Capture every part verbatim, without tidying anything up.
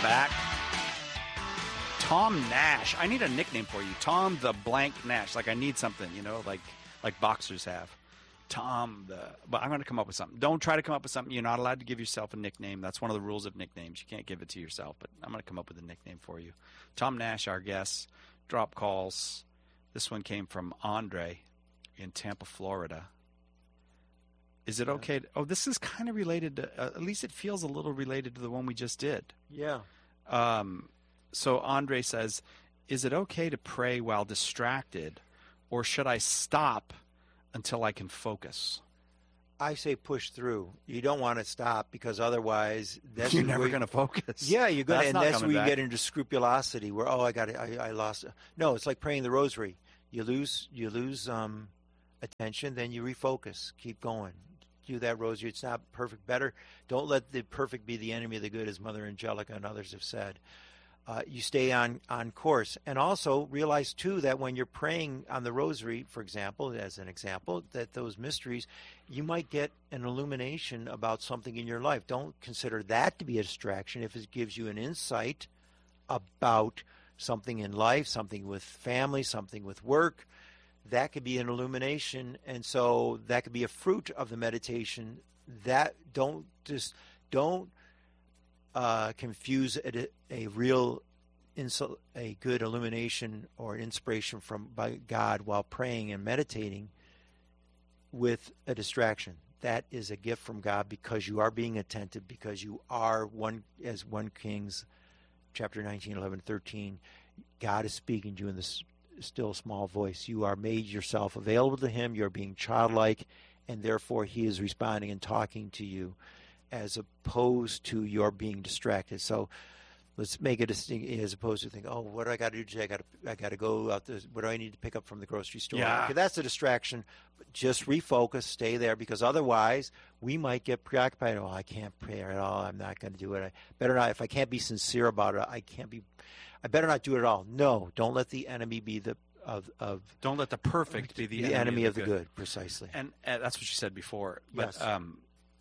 back. Tom Nash. I need a nickname for you. Tom the blank Nash. Like I need something, you know, like like boxers have. Tom the... But I'm going to come up with something. Don't try to come up with something. You're not allowed to give yourself a nickname. That's one of the rules of nicknames. You can't give it to yourself, but I'm going to come up with a nickname for you. Tom Nash, our guest. Drop calls. This one came from Andre in Tampa, Florida. Is it okay? To, oh, this is kind of related to... Uh, at least it feels a little related to the one we just did. Yeah. Um, so Andre says, is it okay to pray while distracted, or should I stop until I can focus? I say push through. You don't want to stop because otherwise that's you're never going to focus. Yeah, you're going to, and that's where you back. get into scrupulosity where, oh, I got it, I, I lost. No, it's like praying the rosary. You lose, you lose um, attention, then you refocus. Keep going. Do that rosary. It's not perfect. Better don't let the perfect be the enemy of the good, as Mother Angelica and others have said. Uh, you stay on, on course. And also realize, too, that when you're praying on the rosary, for example, as an example, that those mysteries, you might get an illumination about something in your life. Don't consider that to be a distraction. If it gives you an insight about something in life, something with family, something with work, that could be an illumination. And so that could be a fruit of the meditation. That don't just don't Uh, confuse a, a real, insul- a good illumination or inspiration from by God while praying and meditating with a distraction. That is a gift from God because you are being attentive, because you are one, as First Kings, chapter nineteen, eleven, thirteen. God is speaking to you in this still small voice. You are made yourself available to Him. You're being childlike, and therefore He is responding and talking to you, as opposed to your being distracted. So let's make a distinction, as opposed to think, oh, what do I got to do today? I got to, I got to go out there. What do I need to pick up from the grocery store? Yeah. Okay, that's a distraction. But just refocus, stay there, because otherwise we might get preoccupied. Oh, I can't pray at all. I'm not going to do it. I better not. If I can't be sincere about it, I can't be. I better not do it at all. No, don't let the enemy be the of of. Don't let the perfect be the, the enemy, enemy of the good. good. Precisely. And uh, that's what you said before. But, yes. Um,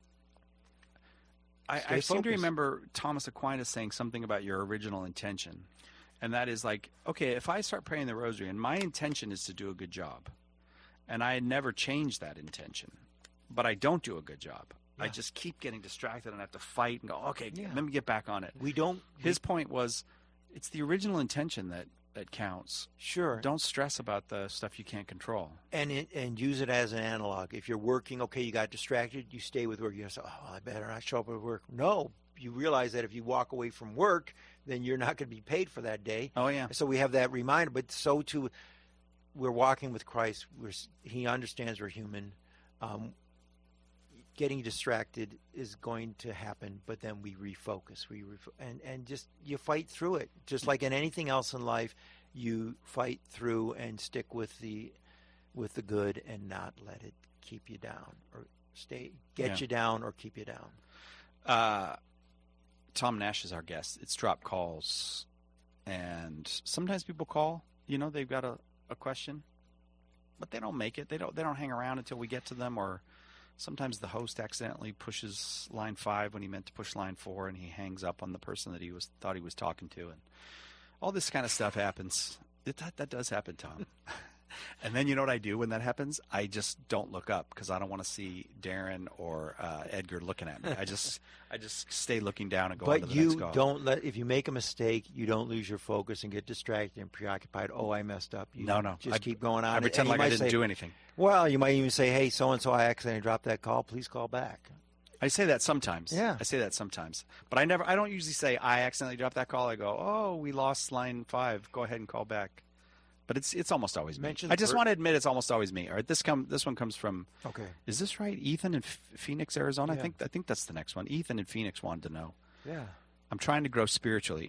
I, I seem to remember Thomas Aquinas saying something about your original intention, and that is like, okay, if I start praying the rosary and my intention is to do a good job, and I never change that intention, but I don't do a good job, yeah. I just keep getting distracted and I have to fight and go, okay, yeah. let me get back on it. We don't. His we, point was, it's the original intention that that counts. Sure. Don't stress about the stuff you can't control. And it, and use it as an analog. If you're working, okay, you got distracted, you stay with work. You say, oh, I better not show up at work. No, you realize that if you walk away from work, then you're not going to be paid for that day. Oh, yeah. So we have that reminder. But so, too, we're walking with Christ. We're, he understands we're human. Um, getting distracted is going to happen, but then we refocus. We ref- and, and just you fight through it. Just like in anything else in life, you fight through and stick with the with the good and not let it keep you down or stay get yeah. you down or keep you down. Uh, Tom Nash is our guest. It's drop calls, and sometimes people call. You know, they've got a, a question, but they don't make it. They don't. They don't hang around until we get to them, or sometimes the host accidentally pushes line five when he meant to push line four, and he hangs up on the person that he was thought he was talking to, and all this kind of stuff happens. It, that, that does happen, Tom. And then you know what I do when that happens? I just don't look up because I don't want to see Darren or uh, Edgar looking at me. I just I just stay looking down and go on to the next call. But you don't let, if you make a mistake, you don't lose your focus and get distracted and preoccupied. Oh, I messed up. You no, no. Just I, keep going on. I pretend like I didn't say, do anything. Well, you might even say, hey, so-and-so, I accidentally dropped that call. Please call back. I say that sometimes. Yeah. I say that sometimes. But I never. I don't usually say, I accidentally dropped that call. I go, oh, we lost line five. Go ahead and call back. But it's it's almost always me. Mention I just per- want to admit it's almost always me. All right, this come this one comes from. Okay. Is this right? Ethan in F- Phoenix, Arizona. Yeah. I think I think that's the next one. Ethan in Phoenix wanted to know. Yeah. I'm trying to grow spiritually.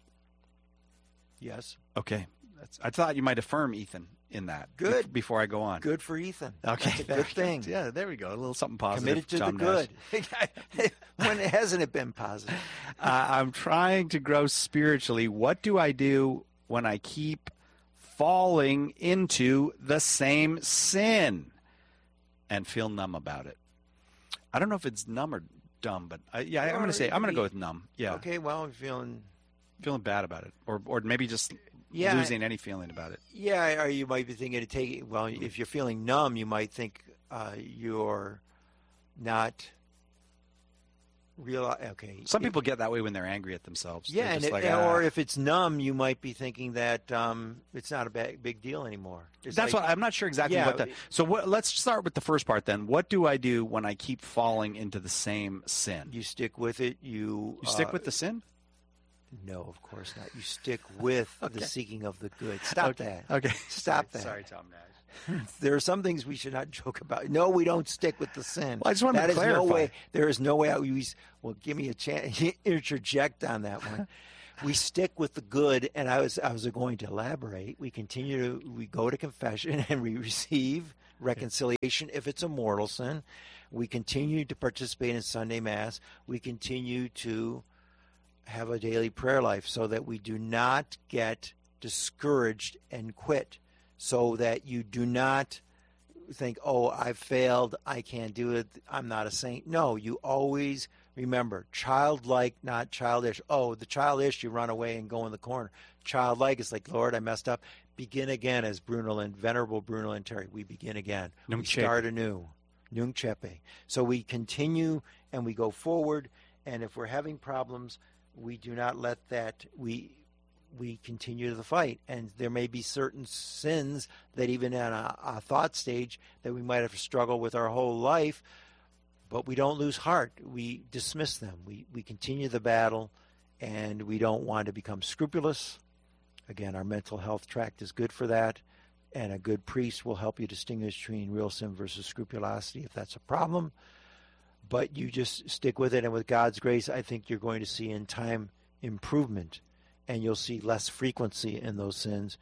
Yes. Okay. That's, I thought you might affirm Ethan in that. Good. Be- before I go on. Good for Ethan. Okay. That's a good thing. Yeah. There we go. A little something positive. Committed to Tom the good. When hasn't it been positive? uh, I'm trying to grow spiritually. What do I do when I keep falling into the same sin and feel numb about it? I don't know if it's numb or dumb, but I, yeah, I'm going to say I'm going to go with numb. Yeah. Okay. Well, I'm feeling feeling bad about it, or or maybe just Yeah. losing any feeling about it. Yeah, or you might be thinking to take. Well, if you're feeling numb, you might think uh, you're not real. Okay. Some people get that way when they're angry at themselves. Yeah, They're and just it, like, or "Ah." if it's numb, you might be thinking that um, it's not a big, big deal anymore. It's That's like, what I'm not sure exactly Yeah. what the. So what, let's start with the first part then. What do I do when I keep falling into the same sin? you stick with it. You You stick uh, with the sin? No, of course not. You stick with Okay. the seeking of the good. Stop Okay. that. Okay. Stop that. Sorry, Tom Nash. There are some things we should not joke about. No, we don't stick with the sin. Well, I just wanted That to is clarify. no way. There is no way. I, we, well, give me a chance. Interject on that one. We stick with the good, and I was I was going to elaborate. We continue to we go to confession and we receive reconciliation if it's a mortal sin. We continue to participate in Sunday Mass. We continue to have a daily prayer life so that we do not get discouraged and quit, so that you do not think, oh, I've failed, I can't do it, I'm not a saint. No, you always remember, childlike, not childish. Oh, the childish, you run away and go in the corner. Childlike is like, Lord, I messed up. Begin again, as Bruno and Venerable Bruno and Terry. We begin again. Nunc we Chepe. start anew. Nunc Chepe. So we continue and we go forward. And if we're having problems, we do not let that, we we continue the fight. And there may be certain sins that even in a, a thought stage that we might have to struggle with our whole life, but we don't lose heart. We dismiss them. We, we continue the battle, and we don't want to become scrupulous. Again, our mental health tract is good for that, and a good priest will help you distinguish between real sin versus scrupulosity if that's a problem. But you just stick with it, and with God's grace, I think you're going to see in time improvement, and you'll see less frequency in those sins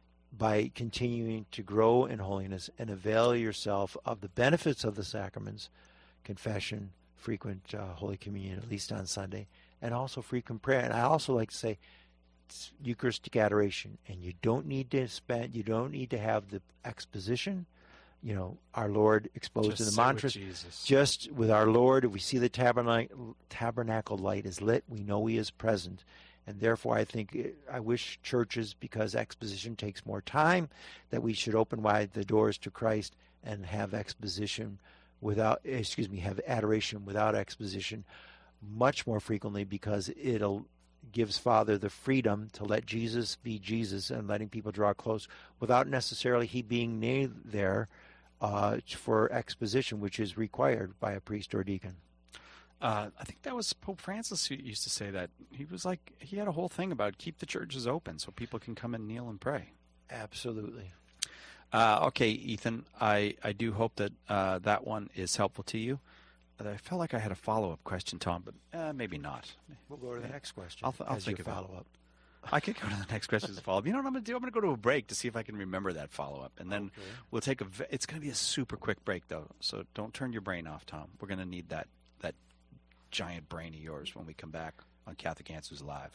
by continuing to grow in holiness and avail yourself of the benefits of the sacraments, confession, frequent uh, Holy Communion, at least on Sunday, and also frequent prayer. And I also like to say it's Eucharistic adoration, and you don't need to spend, you don't need to have the exposition. You know, our Lord exposed Just in the sit with mantras. Jesus. Just with our Lord, if we see the tabernacle, tabernacle light is lit, we know He is present. And therefore, I think, I wish churches, because exposition takes more time, that we should open wide the doors to Christ and have exposition without, excuse me, have adoration without exposition much more frequently, because it'll gives Father the freedom to let Jesus be Jesus and letting people draw close without necessarily He being near there uh, for exposition, which is required by a priest or deacon. Uh, I think that was Pope Francis who used to say that. He was like, he had a whole thing about keep the churches open so people can come and kneel and pray. Absolutely. Uh, okay, Ethan, I, I do hope that uh, that one is helpful to you. I felt like I had a follow-up question, Tom, but uh, maybe not. We'll go to the next question. I'll, th- I'll as think your about it. follow-up. I could go to the next question as a follow-up. You know what I'm going to do? I'm going to go to a break to see if I can remember that follow-up. And then Okay. we'll take a v- – it's going to be a super quick break, though, so don't turn your brain off, Tom. We're going to need that that giant brain of yours when we come back on Catholic Answers Live.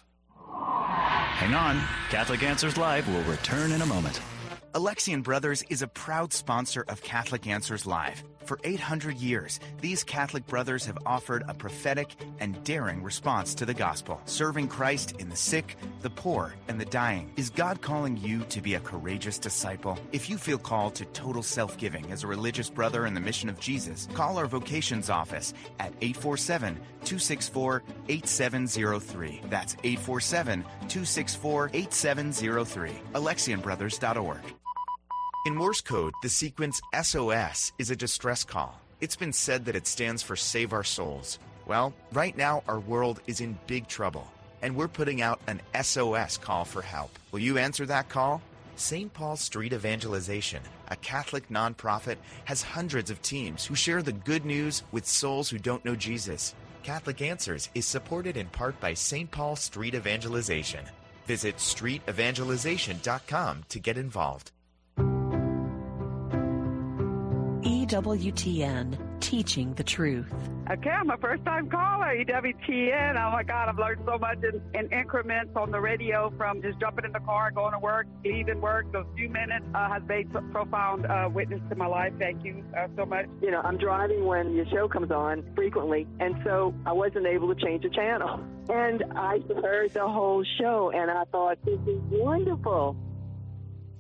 Hang on. Catholic Answers Live will return in a moment. Alexian Brothers is a proud sponsor of Catholic Answers Live. For eight hundred years, these Catholic brothers have offered a prophetic and daring response to the gospel, serving Christ in the sick, the poor, and the dying. Is God calling you to be a courageous disciple? If you feel called to total self-giving as a religious brother in the mission of Jesus, call our vocations office at eight four seven, two six four, eight seven zero three. That's eight four seven, two six four, eight seven zero three. Alexian Brothers dot org. In Morse code, the sequence S O S is a distress call. It's been said that it stands for Save Our Souls. Well, right now our world is in big trouble, and we're putting out an S O S call for help. Will you answer that call? Saint Paul Street Evangelization, a Catholic nonprofit, has hundreds of teams who share the good news with souls who don't know Jesus. Catholic Answers is supported in part by Saint Paul Street Evangelization. Visit street evangelization dot com to get involved. E W T N teaching the truth. Okay, I'm a first-time caller, E W T N. Oh, my God, I've learned so much in, in increments on the radio, from just jumping in the car, going to work, leaving work. Those few minutes uh, has made a profound uh, witness to my life. Thank you uh, so much. You know, I'm driving when your show comes on frequently, and so I wasn't able to change the channel. And I heard the whole show, and I thought, this is wonderful.